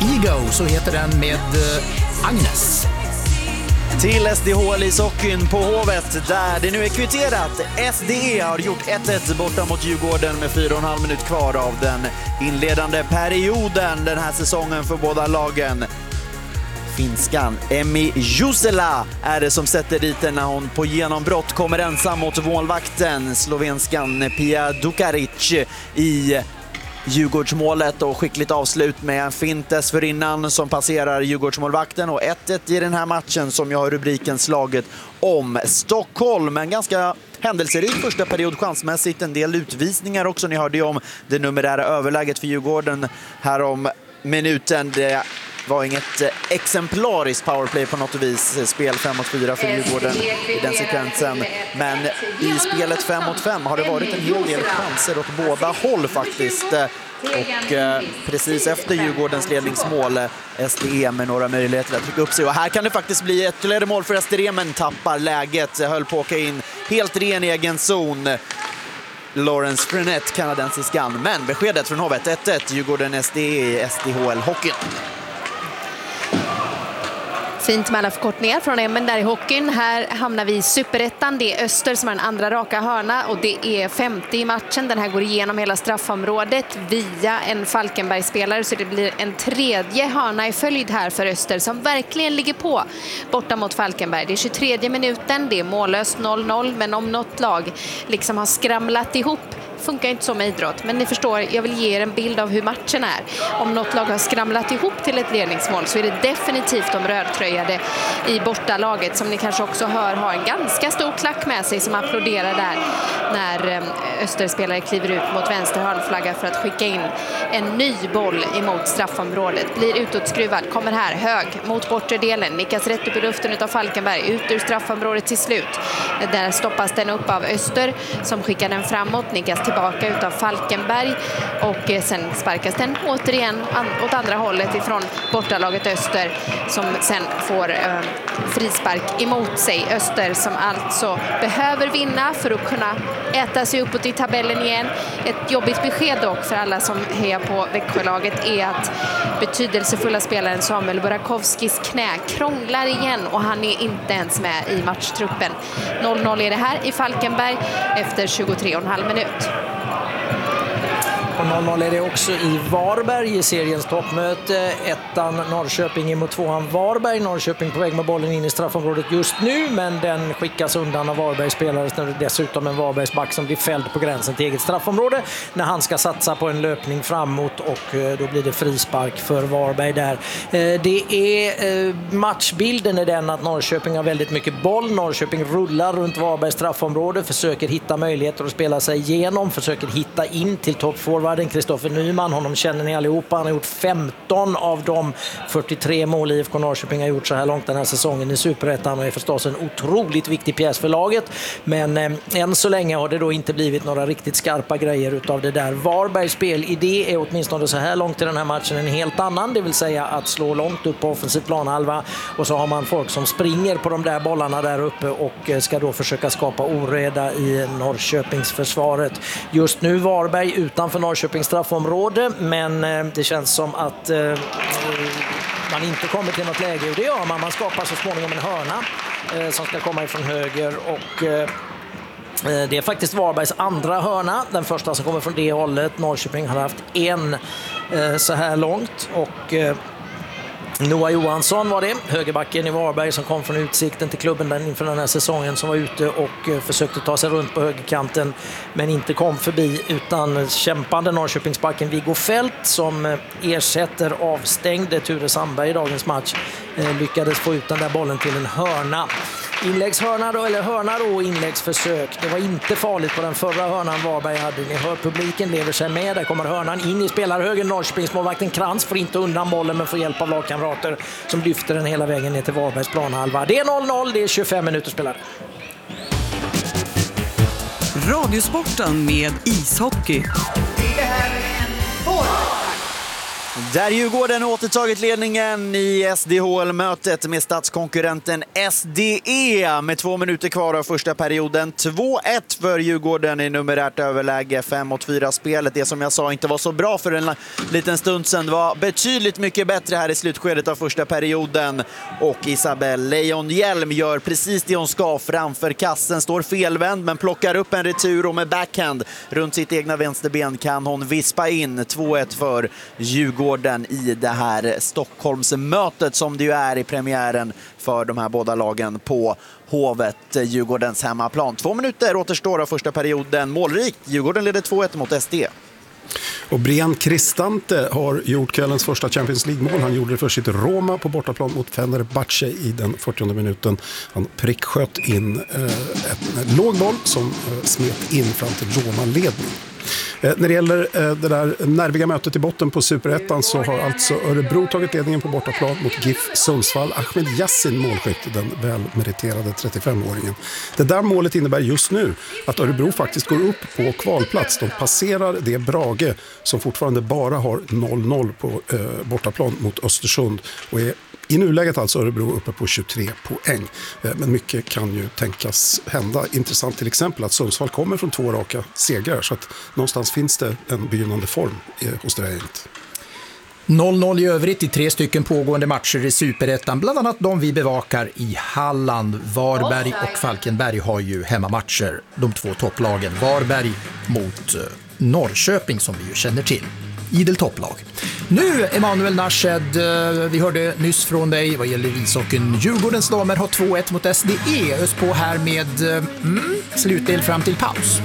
Ego, så heter den med Agnes. Till SDHL ishockeyn på Hovet där det nu är kvitterat. SDE har gjort 1-1 borta mot Djurgården med 4,5 minut kvar av den inledande perioden den här säsongen för båda lagen. Finskan Emmi Jusela är det som sätter dit när hon på genombrott kommer ensam mot målvakten slovenskan Pia Dukaric i Djurgårdsmålet, och skickligt avslut med en fint dessförinnan som passerar Djurgårdsmålvakten, och 1-1 i den här matchen som jag har rubriken slaget om Stockholm. En ganska händelserik första period chansmässigt, en del utvisningar också. Ni hörde ju om det numerära överläget för Djurgården här om minuten. Det var inget exemplariskt powerplay på något vis. Spel 5-4 för Djurgården i den sekvensen. Men i spelet 5-5 har det varit en hel del chanser åt båda håll faktiskt. Och precis efter Djurgårdens ledningsmål SDE med några möjligheter att trycka upp sig. Och här kan det faktiskt bli ytterligare mål för SDE, men tappar läget. Höll på att åka in helt ren egen zon. Lawrence Frenette, kanadensiskan. Men beskedet från Hovet 1-1, Djurgården SDE i SDHL-hockeyn. Fint med alla förkortningar från Emmen där i hockeyn. Här hamnar vi i Superettan. Det är Öster som har en andra raka hörna och det är 50 i matchen. Den här går igenom hela straffområdet via en Falkenberg-spelare, så det blir en tredje hörna i följd här för Öster som verkligen ligger på borta mot Falkenberg. Det är 23 minuten, det är mållöst 0-0, men om något lag liksom har skramlat ihop, funkar inte så med idrott, men ni förstår, jag vill ge er en bild av hur matchen är. Om något lag har skramlat ihop till ett ledningsmål så är det definitivt de rödtröjade i bortalaget, som ni kanske också hör har en ganska stor klack med sig, som applåderar där när Österspelare kliver ut mot vänster hörnflagga för att skicka in en ny boll emot straffområdet. Blir utåtskruvad, kommer här hög mot bortre delen, nickas rätt upp i luften utav Falkenberg, ut ur straffområdet till slut. Där stoppas den upp av Öster som skickar den framåt, nickas tillbaka utav Falkenberg, och sen sparkas den återigen åt andra hållet ifrån bortalaget Öster, som sen får frispark emot sig. Öster som alltså behöver vinna för att kunna äta sig uppåt i tabellen igen. Ett jobbigt besked dock för alla som hejar på Växjölaget är att betydelsefulla spelaren Samuel Burakovskis knä krånglar igen och han är inte ens med i matchtruppen. 0-0 är det här i Falkenberg efter 23,5 minut. Och 0-0 är det också i Varberg i seriens toppmöte. Ettan Norrköping mot tvåan Varberg. Norrköping på väg med bollen in i straffområdet just nu, men den skickas undan av Varbergs spelare. När det dessutom en Varbergs back som blir fälld på gränsen till eget straffområde när han ska satsa på en löpning framåt, och då blir det frispark för Varberg där. Det är matchbilden är den att Norrköping har väldigt mycket boll. Norrköping rullar runt Varbergs straffområde, försöker hitta möjligheter att spela sig igenom, försöker hitta in till toppforwarden Kristoffer Nyman. Honom känner ni allihopa. Han har gjort 15 av de 43 mål IFK Norrköping har gjort så här långt den här säsongen i Superettan, och är förstås en otroligt viktig pjäs för laget. Men än så länge har det då inte blivit några riktigt skarpa grejer utav det där. Varbergs spelidé är åtminstone så här långt i den här matchen en helt annan, det vill säga att slå långt upp på offensiv planhalva, och så har man folk som springer på de där bollarna där uppe och ska då försöka skapa oreda i Norrköpings försvaret. Just nu Varberg utanför Norrköpings straffområde, men det känns som att man inte kommer till något läge, och det gör man. Man skapar så småningom en hörna som ska komma ifrån höger, och det är faktiskt Varbergs andra hörna, den första som kommer från det hållet. Norrköping har haft en så här långt, och Noah Johansson var det, högerbacken i Varberg som kom från Utsikten till klubben inför den här säsongen, som var ute och försökte ta sig runt på högerkanten men inte kom förbi, utan kämpande Norrköpingsbacken Viggo Fält som ersätter avstängde Ture Sandberg i dagens match lyckades få ut den där bollen till en hörna. Inläggshörna då, eller hörna då, inläggsförsök. Det var inte farligt på den förra hörnan Varberg hade. Ni hör publiken lever sig med. Där kommer hörnan in i spelarhögen. Norrköpingsmålvakten Krantz får inte undan bollen men får hjälp av lagkamrater som lyfter den hela vägen ner till Varbergs planhalva. Det är 0-0, det är 25 minuter spelare. Radiosporten med ishockey. Vi behöver en forward. Där Djurgården återtagit ledningen i SDHL-mötet med stadskonkurrenten SDE med 2 minuter kvar av första perioden. 2-1 för Djurgården i numerärt överläge 5-4-spelet. Det som jag sa inte var så bra för en liten stund sedan var betydligt mycket bättre här i slutskedet av första perioden. Och Isabel Lejonhjelm gör precis det hon ska framför kassen. Står felvänd men plockar upp en retur och med backhand runt sitt egna vänsterben kan hon vispa in 2-1 för Djurgården i det här Stockholmsmötet som det ju är i premiären för de här båda lagen på Hovet, Djurgårdens hemmaplan. 2 minuter återstår av första perioden. Målrikt. Djurgården leder 2-1 mot SD. Och Brian Cristante har gjort kvällens första Champions League-mål. Han gjorde det för sitt Roma på bortaplan mot Fenerbahce i den 40:e minuten. Han pricksköt in en låg boll som smet in fram till Roma-ledning. När det gäller det där nerviga mötet i botten på Superettan så har alltså Örebro tagit ledningen på bortaplan mot GIF Sundsvall. Ahmed Yassin målskytt, den välmeriterade 35-åringen. Det där målet innebär just nu att Örebro faktiskt går upp på kvalplats. De passerar det Brage som fortfarande bara har 0-0 på bortaplan mot Östersund och är i nuläget alltså Örebro uppe på 23 poäng. Men mycket kan ju tänkas hända. Intressant till exempel att Sundsvall kommer från 2 raka segrar så att någonstans finns det en begynnande form hos det här gänget. 0-0 i övrigt i 3 stycken pågående matcher i Superettan. Bland annat de vi bevakar i Halland. Varberg och Falkenberg har ju hemmamatcher. De 2 topplagen. Varberg mot Norrköping som vi ju känner till. Idel topplag. Nu Emanuel Narshed, vi hörde nyss från dig vad gäller ishockeyn. Djurgårdens damer har 2-1 mot SDE. Ös på här med slutdel fram till paus.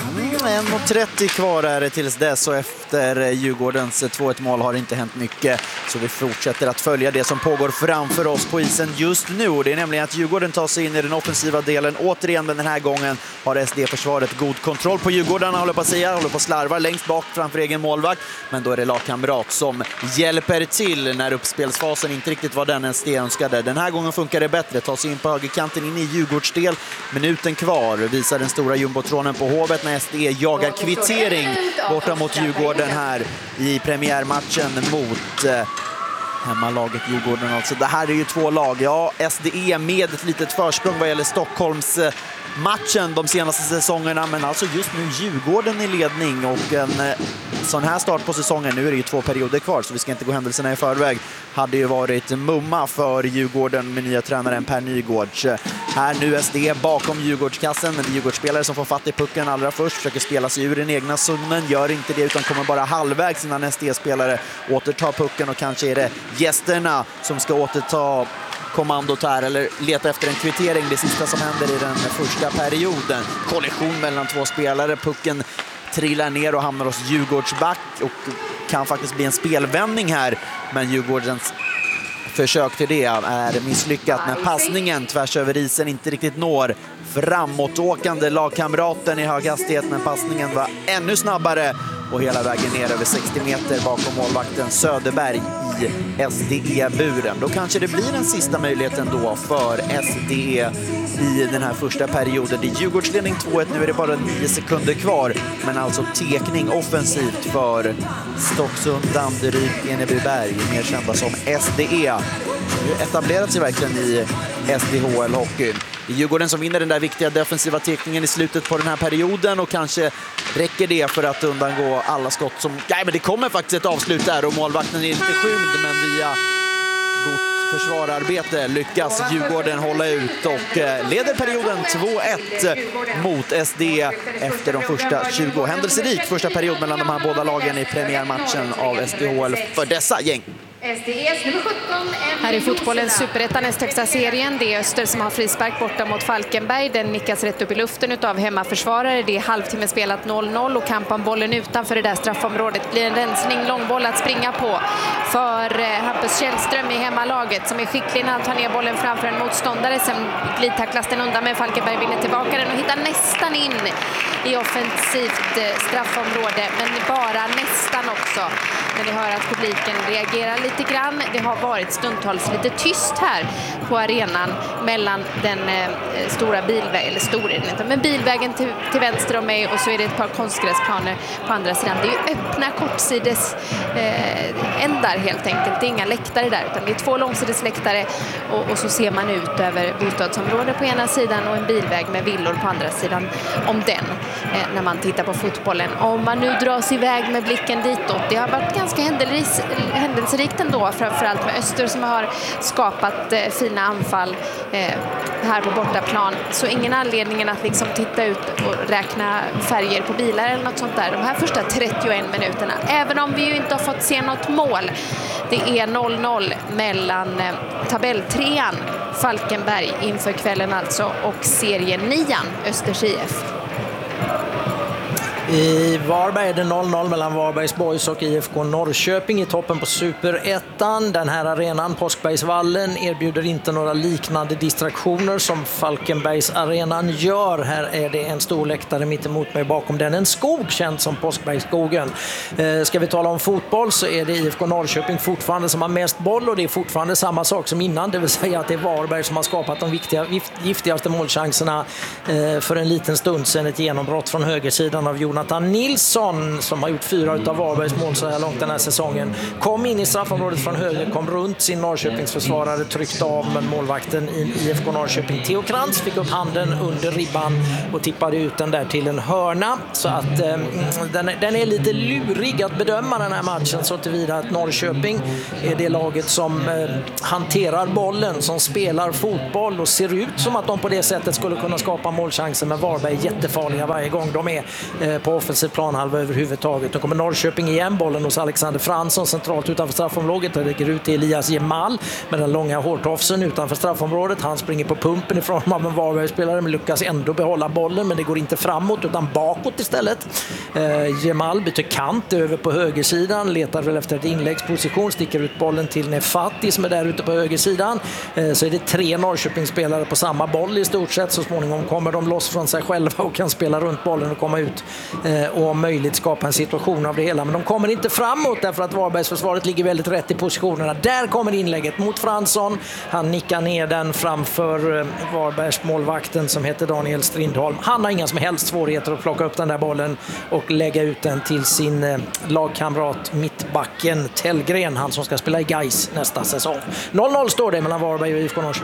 1:30 kvar är det tills dess och efter Djurgårdens 2-1 mål har det inte hänt mycket. Så vi fortsätter att följa det som pågår framför oss på isen just nu. Och det är nämligen att Djurgården tar sig in i den offensiva delen. Återigen den här gången har SD-försvaret god kontroll på Djurgårdarna. Håller på att slarva längst bak framför egen målvakt. Men då är det lagkamrat som hjälper till när uppspelsfasen inte riktigt var den SD önskade. Den här gången funkar det bättre. Tar sig in på högerkanten in i Djurgårdsdel. Minuten kvar visar den stora jumbotronen på Hovet när SD jagar kvittering borta mot Djurgården här i premiärmatchen mot hemmalaget Djurgården. Alltså, det här är ju 2 lag. Ja, SDE med ett litet försprång vad gäller Stockholms matchen de senaste säsongerna, men alltså just nu Djurgården i ledning och en sån här start på säsongen, nu är det ju 2 perioder kvar så vi ska inte gå händelserna i förväg, hade ju varit mumma för Djurgården med nya tränaren Per Nygårds. Här nu SD bakom Djurgårdskassen, men det är Djurgårdsspelare som får fatt i pucken allra först, försöker spela sig ur den egna zonen, gör inte det utan kommer bara halvvägs innan SD-spelare återtar pucken och kanske är det gästerna som ska återta kommandot här eller leta efter en kvittering. Det sista som händer i den första perioden. Kollision mellan 2 spelare. Pucken trillar ner och hamnar hos Djurgårdsback och kan faktiskt bli en spelvändning här. Men Djurgårdens försök till det är misslyckat när passningen tvärs över isen inte riktigt når framåtåkande lagkamraten i hög hastighet, men passningen var ännu snabbare och hela vägen ner över 60 meter bakom målvakten Söderberg i SDE-buren. Då kanske det blir den sista möjligheten då för SDE i den här första perioden. Det är Djurgårdsledning 2-1, nu är det bara 9 sekunder kvar, men alltså tekning offensivt för Stocksund, Danderyd, Enebyberg, mer kända som SDE. Det etablerat sig verkligen i SDHL-hockeyn. Det är Djurgården som vinner den där viktiga defensiva tekningen i slutet på den här perioden och kanske räcker det för att undangå alla skott som... Nej, men det kommer faktiskt ett avslut där och målvakten är lite skymd, men via gott försvararbete lyckas Djurgården hålla ut och leder perioden 2-1 mot SD efter de första 20. Händelserik första period mellan de här båda lagen i premiärmatchen av SDHL för dessa gäng. Här i fotbollen Superettan, näst högsta serien. Det är Öster som har frispark borta mot Falkenberg. Den nickas rätt upp i luften av hemmaförsvarare. Det är halvtimme spelat 0-0 och kamp om bollen utanför det där straffområdet. Blir en rensning, långboll att springa på för Hampus Källström i hemmalaget som är skicklig när han tar ner bollen framför en motståndare. Sen glidtacklas den undan, men Falkenberg vinner tillbaka den och hittar nästan in i offensivt straffområde, men bara nästan också. Men vi hör att publiken reagerar lite grann. Det har varit stundtals lite tyst här på arenan mellan den stora bilvägen, eller stor är den inte, men bilvägen till vänster om mig, och så är det ett par konstgräsplaner på andra sidan. Det är ju öppna kortsides, en där helt enkelt. Det är inga läktare där utan det är 2 långsidesläktare och så ser man ut över bostadsområdet på ena sidan och en bilväg med villor på andra sidan om den när man tittar på fotbollen. Om man nu dras iväg med blicken ditåt, det har varit ganska händelserikt ändå, framförallt med Öster som har skapat fina anfall här på bortaplan. Så ingen anledning att liksom titta ut och räkna färger på bilar eller något sånt där. De här första 31 minuterna, även om vi ju inte har fått se något mål. Det är 0-0 mellan tabelltrean Falkenberg inför kvällen alltså och serien 9an Östers IF. I Varberg är det 0-0 mellan Varbergs Boys och IFK Norrköping i toppen på Superettan. Den här arenan, Påskbergsvallen, erbjuder inte några liknande distraktioner som Falkenbergs arenan gör. Här är det en stor läktare mitt emot mig, bakom den en skog känd som Påskbergsskogen. Ska vi tala om fotboll så är det IFK Norrköping fortfarande som har mest boll och det är fortfarande samma sak som innan, det vill säga att det är Varberg som har skapat de giftigaste målchanserna för en liten stund sedan. Ett genombrott från högersidan av Jonathan Nilsson som har gjort 4 utav Varbergs mål så här långt den här säsongen. Kom in i straffområdet från höger, kom runt sin Norrköpings försvarare, tryckte av, men målvakten i IFK Norrköping Theo Krantz fick upp handen under ribban och tippade ut den där till en hörna. Så att den är lite lurig att bedöma den här matchen, så tillvida att Norrköping är det laget som hanterar bollen, som spelar fotboll och ser ut som att de på det sättet skulle kunna skapa målchanser, men Varberg är jättefarliga varje gång de är på offensiv planhalva överhuvudtaget. Då kommer Norrköping igen, bollen hos Alexander Fransson centralt utanför straffområdet. Det lägger ut till Elias Jemal med den långa hårtofsen utanför straffområdet. Han springer på pumpen ifrån av en Varbergsspelare men lyckas ändå behålla bollen, men det går inte framåt utan bakåt istället. Jemal byter kant över på högersidan, letar väl efter ett inläggsposition, sticker ut bollen till Nefati som är där ute på högersidan. Så är det 3 Norrköpingsspelare på samma boll i stort sett. Så småningom kommer de loss från sig själva och kan spela runt bollen och komma ut och om möjligt skapa en situation av det hela. Men de kommer inte framåt därför att Varbergsförsvaret ligger väldigt rätt i positionerna. Där kommer inlägget mot Fransson. Han nickar ner den framför Varbergs målvakten som heter Daniel Strindholm. Han har inga som helst svårigheter att plocka upp den där bollen och lägga ut den till sin lagkamrat mittbacken Tellgren, han som ska spela i Gais nästa säsong. 0-0 står det mellan Varberg och IFK Norrköping.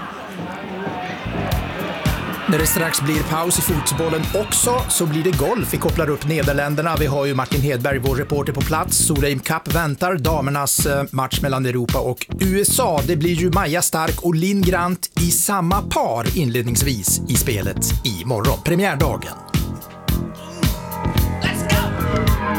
När det strax blir paus i fotbollen också så blir det golf. Vi kopplar upp Nederländerna. Vi har ju Martin Hedberg, vår reporter på plats. Solheim Cup väntar, damernas match mellan Europa och USA. Det blir ju Maja Stark och Linn Grant i samma par inledningsvis i spelet i morgon. Premiärdagen.